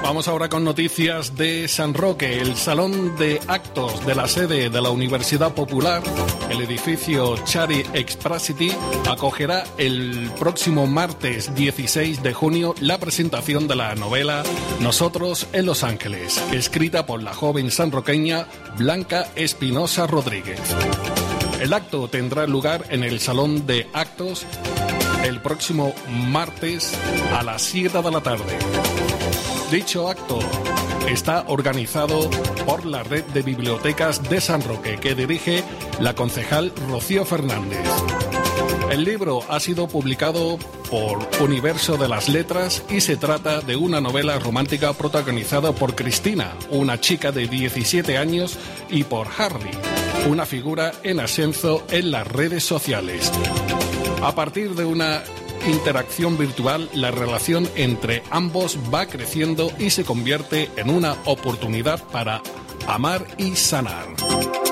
Vamos ahora con noticias de San Roque. El salón de actos de la sede de la Universidad Popular, el edificio Chari Expressity, acogerá el próximo martes 16 de junio la presentación de la novela Nosotros en Los Ángeles, escrita por la joven sanroqueña Blanca Espinosa Rodríguez. El acto tendrá lugar en el salón de actos el próximo martes a las 7 de la tarde. Dicho acto está organizado por la Red de Bibliotecas de San Roque, que dirige la concejal Rocío Fernández. El libro ha sido publicado por Universo de las Letras y se trata de una novela romántica protagonizada por Cristina, una chica de 17 años, y por Harry, una figura en ascenso en las redes sociales. A partir de una interacción virtual, la relación entre ambos va creciendo y se convierte en una oportunidad para amar y sanar.